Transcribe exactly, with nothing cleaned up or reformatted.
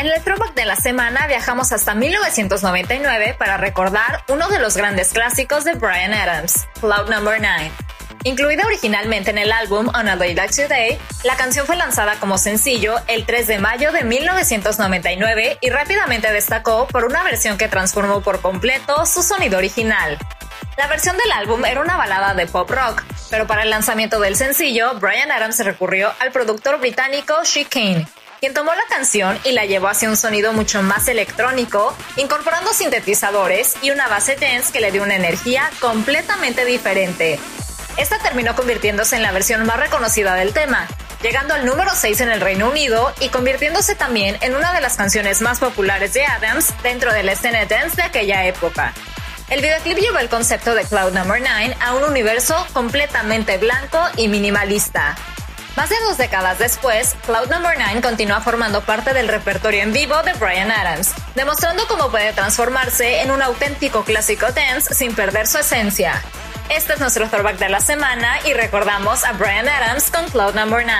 En el throwback de la semana viajamos hasta mil novecientos noventa y nueve para recordar uno de los grandes clásicos de Bryan Adams, Cloud Number nueve. Incluida originalmente en el álbum On a Day Like Today, la canción fue lanzada como sencillo el tres de mayo de mil novecientos noventa y nueve y rápidamente destacó por una versión que transformó por completo su sonido original. La versión del álbum era una balada de pop rock, pero para el lanzamiento del sencillo, Bryan Adams recurrió al productor británico Sheikh Kane, quien tomó la canción y la llevó hacia un sonido mucho más electrónico, incorporando sintetizadores y una base dance que le dio una energía completamente diferente. Esta terminó convirtiéndose en la versión más reconocida del tema, llegando al número seis en el Reino Unido y convirtiéndose también en una de las canciones más populares de Adams dentro de la escena dance de aquella época. El videoclip llevó el concepto de Cloud Number nueve a un universo completamente blanco y minimalista. Más de dos décadas después, Cloud Number nueve continúa formando parte del repertorio en vivo de Bryan Adams, demostrando cómo puede transformarse en un auténtico clásico dance sin perder su esencia. Este es nuestro throwback de la semana y recordamos a Bryan Adams con Cloud Number nueve.